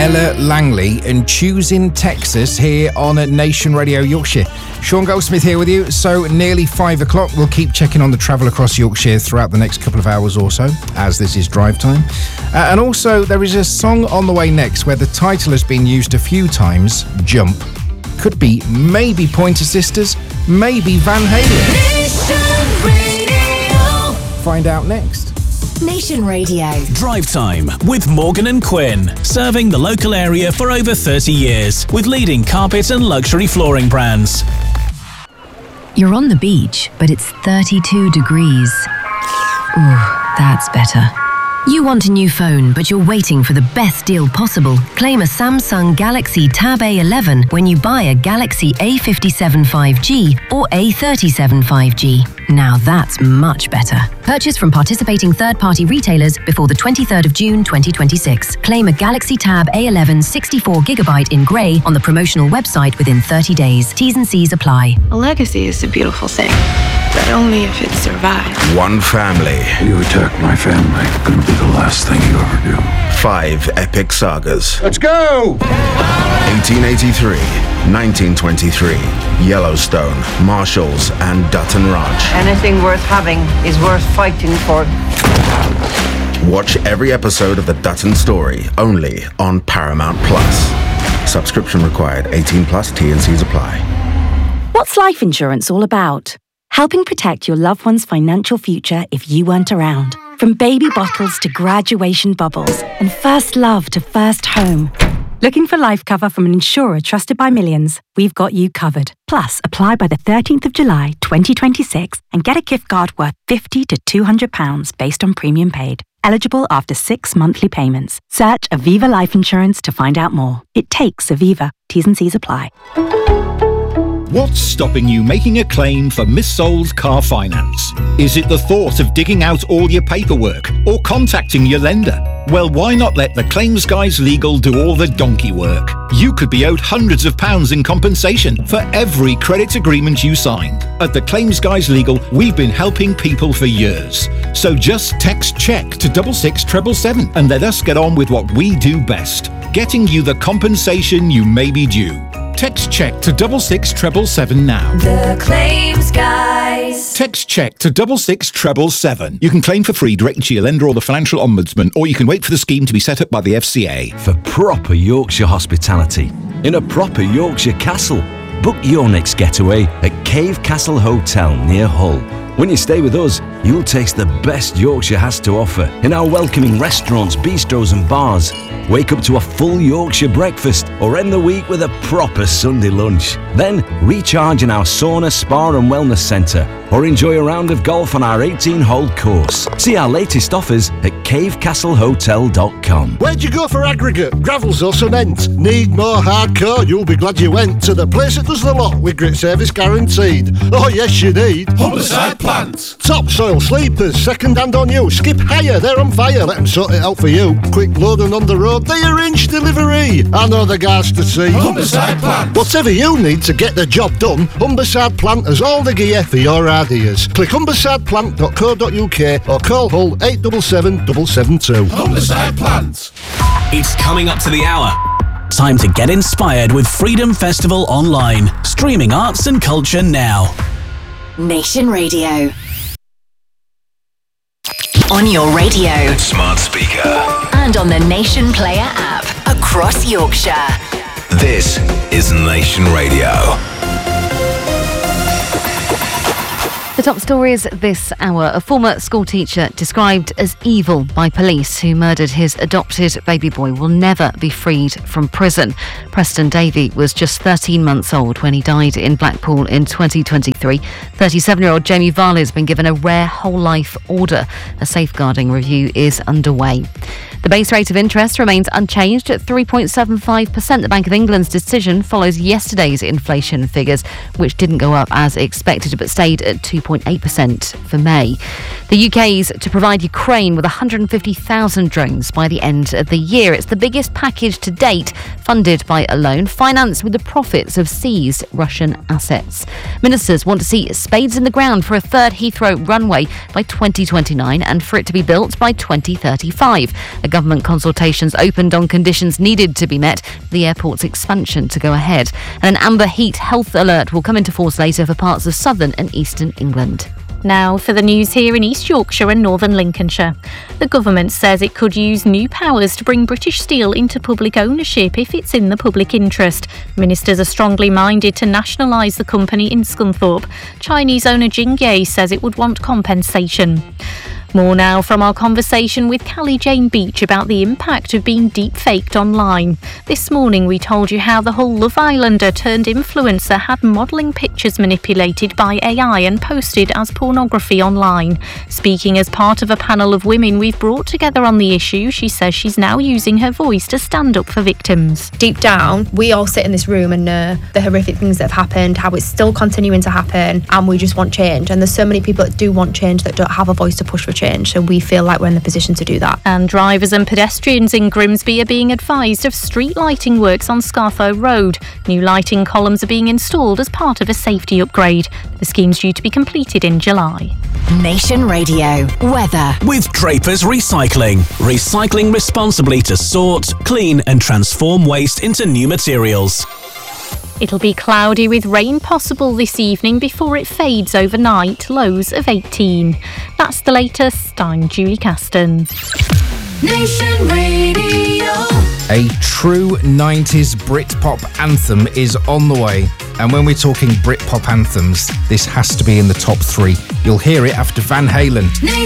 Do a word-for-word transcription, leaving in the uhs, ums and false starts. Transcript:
Ella Langley and Choosing Texas here on Nation Radio Yorkshire. Sean Goldsmith here with you. So nearly five o'clock. We'll keep checking on the travel across Yorkshire throughout the next couple of hours or so, as this is drive time. Uh, and also, there is a song on the way next where the title has been used a few times, Jump. Could be maybe Pointer Sisters, maybe Van Halen. Nation Radio. Find out next. Nation Radio. Drive Time with Morgan and Quinn. Serving the local area for over thirty years with leading carpet and luxury flooring brands. You're on the beach, but it's thirty-two degrees. Ooh, that's better. You want a new phone, but you're waiting for the best deal possible. Claim a Samsung Galaxy Tab A eleven when you buy a Galaxy A fifty-seven five G or A thirty-seven five G. Now that's much better. Purchase from participating third-party retailers before the twenty-third of June twenty twenty-six. Claim a Galaxy Tab A eleven sixty-four gigabyte in grey on the promotional website within thirty days. T's and C's apply. A legacy is a beautiful thing, but only if it survives. One family. You attack my family, gonna be the last thing you ever do. Five epic sagas. Let's go! eighteen eighty-three, nineteen twenty-three, Yellowstone, Marshalls, and Dutton Ranch. Anything worth having is worth fighting for. Watch every episode of The Dutton Story, only on Paramount Plus. Subscription required, eighteen plus, T and C's apply. What's life insurance all about? Helping protect your loved one's financial future if you weren't around. From baby bottles to graduation bubbles, and first love to first home. Looking for life cover from an insurer trusted by millions? We've got you covered. Plus, apply by the thirteenth of July, twenty twenty-six, and get a gift card worth fifty to two hundred pounds based on premium paid. Eligible after six monthly payments. Search Aviva Life Insurance to find out more. It takes Aviva. T's and C's apply. What's stopping you making a claim for missold car finance? Is it the thought of digging out all your paperwork or contacting your lender? Well, why not let the Claims Guys Legal do all the donkey work? You could be owed hundreds of pounds in compensation for every credit agreement you signed. At the Claims Guys Legal, we've been helping people for years. So just text CHECK to double six treble seven and let us get on with what we do best, getting you the compensation you may be due. Text CHECK to double six treble seven now. The Claims Guys. Text CHECK to double six treble seven. You can claim for free directly to your lender or the Financial Ombudsman, or you can wait for the scheme to be set up by the F C A. For proper Yorkshire hospitality in a proper Yorkshire castle, book your next getaway at Cave Castle Hotel near Hull. When you stay with us, you'll taste the best Yorkshire has to offer in our welcoming restaurants, bistros and bars. Wake up to a full Yorkshire breakfast or end the week with a proper Sunday lunch. Then recharge in our sauna, spa and wellness centre or enjoy a round of golf on our eighteen-hole course. See our latest offers at cave castle hotel dot com. Where'd you go for aggregate, gravels or cement? Need more hardcore? You'll be glad you went to the place that does the lot with grit service guaranteed. Oh yes you need Humberside Plant. Topsoil, sleepers, second hand on you. Skip higher, they're on fire. Let them sort it out for you. Quick load and on the road, they arrange delivery. I know the guys to see. Humberside Plant. Whatever you need to get the job done, Humberside Plant has all the gear for your ideas. Click humberside plant dot co dot uk or call Hull eight seven seven seven seven two. Humberside Plant. It's coming up to the hour. Time to get inspired with Freedom Festival Online. Streaming arts and culture now. Nation Radio. On your radio. Smart speaker. And on the Nation Player app. Across Yorkshire. This is Nation Radio. The top stories this hour. A former schoolteacher described as evil by police who murdered his adopted baby boy will never be freed from prison. Preston Davey was just thirteen months old when he died in Blackpool in twenty twenty-three. thirty-seven-year-old Jamie Varley has been given a rare whole life order. A safeguarding review is underway. The base rate of interest remains unchanged at three point seven five percent. The Bank of England's decision follows yesterday's inflation figures, which didn't go up as expected but stayed at two point eight percent for May. The U K's to provide Ukraine with one hundred fifty thousand drones by the end of the year. It's the biggest package to date, funded by a loan financed with the profits of seized Russian assets. Ministers want to see spades in the ground for a third Heathrow runway by twenty twenty-nine and for it to be built by twenty thirty-five. A government consultations opened on conditions needed to be met for the airport's expansion to go ahead. And an amber heat health alert will come into force later for parts of southern and eastern England. Now for the news here in East Yorkshire and northern Lincolnshire. The government says it could use new powers to bring British Steel into public ownership if it's in the public interest. Ministers are strongly minded to nationalise the company in Scunthorpe. Chinese owner Jingye says it would want compensation. More now from our conversation with Callie Jane Beach about the impact of being deep-faked online. This morning we told you how the Hull Love Islander turned influencer had modelling pictures manipulated by A I and posted as pornography online. Speaking as part of a panel of women we've brought together on the issue, she says she's now using her voice to stand up for victims. Deep down, we all sit in this room and know the horrific things that have happened, how it's still continuing to happen, and we just want change. And there's so many people that do want change that don't have a voice to push for change. Change, so we feel like we're in the position to do that. And drivers and pedestrians in Grimsby are being advised of street lighting works on Scartho Road. New lighting columns are being installed as part of a safety upgrade. The scheme's due to be completed in July. Nation Radio weather with Drapers Recycling. Recycling responsibly to sort, clean and transform waste into new materials. It'll be cloudy with rain possible this evening before it fades overnight, lows of eighteen. That's the latest. I'm Julie Caston. Nation Radio. A true nineties Britpop anthem is on the way. And when we're talking Britpop anthems, this has to be in the top three. You'll hear it after Van Halen.